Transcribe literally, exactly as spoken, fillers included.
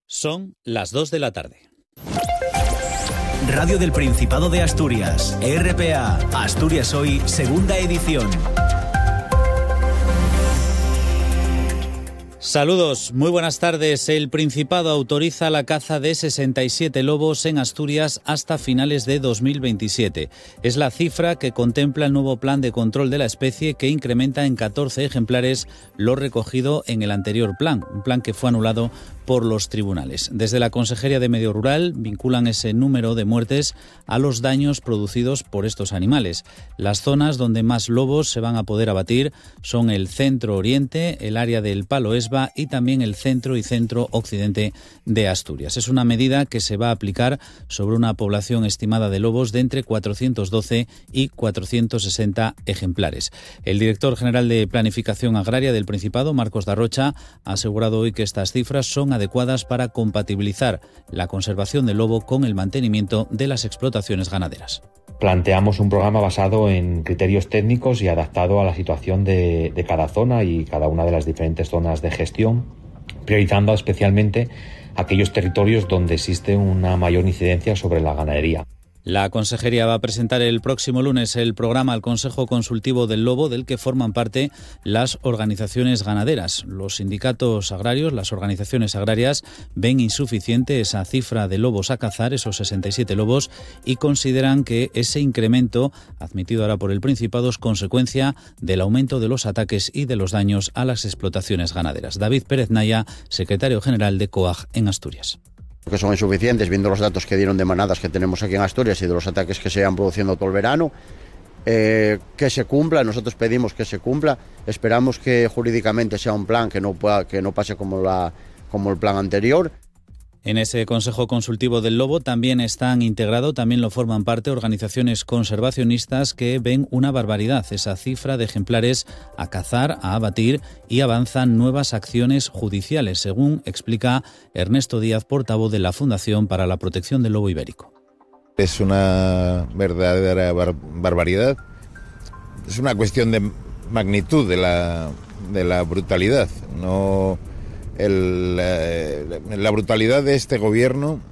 Son las dos de la tarde. Radio del Principado de Asturias, R P A, Asturias Hoy, segunda edición. Saludos, muy buenas tardes. El Principado autoriza la caza de sesenta y siete lobos en Asturias hasta finales de dos mil veintisiete. Es la cifra que contempla el nuevo plan de control de la especie, que incrementa en catorce ejemplares lo recogido en el anterior plan, un plan que fue anulado por los tribunales. Desde la Consejería de Medio Rural vinculan ese número de muertes a los daños producidos por estos animales. Las zonas donde más lobos se van a poder abatir son el centro-oriente, el área del Palo Esba y también el centro y centro-occidente de Asturias. Es una medida que se va a aplicar sobre una población estimada de lobos de entre cuatrocientos doce y cuatrocientos sesenta ejemplares. El director general de Planificación Agraria del Principado, Marcos Darrocha, ha asegurado hoy que estas cifras son adecuadas para compatibilizar la conservación del lobo con el mantenimiento de las explotaciones ganaderas. Planteamos un programa basado en criterios técnicos y adaptado a la situación de, de cada zona y cada una de las diferentes zonas de gestión, priorizando especialmente aquellos territorios donde existe una mayor incidencia sobre la ganadería. La Consejería va a presentar el próximo lunes el programa al Consejo Consultivo del Lobo, del que forman parte las organizaciones ganaderas. Los sindicatos agrarios, las organizaciones agrarias, ven insuficiente esa cifra de lobos a cazar, esos sesenta y siete lobos, y consideran que ese incremento, admitido ahora por el Principado, es consecuencia del aumento de los ataques y de los daños a las explotaciones ganaderas. David Pérez Naya, secretario general de COAG en Asturias. Que son insuficientes, viendo los datos que dieron de manadas que tenemos aquí en Asturias y de los ataques que se han produciendo todo el verano, eh, que se cumpla. Nosotros pedimos que se cumpla, esperamos que jurídicamente sea un plan que no pueda, que no pase como, la, como el plan anterior. En ese Consejo Consultivo del Lobo también están integrados, también lo forman parte organizaciones conservacionistas que ven una barbaridad esa cifra de ejemplares a cazar, a abatir, y avanzan nuevas acciones judiciales, según explica Ernesto Díaz, portavoz de la Fundación para la Protección del Lobo Ibérico. Es una verdadera bar- barbaridad, es una cuestión de magnitud de la, de la brutalidad, no... El, eh, la brutalidad de este gobierno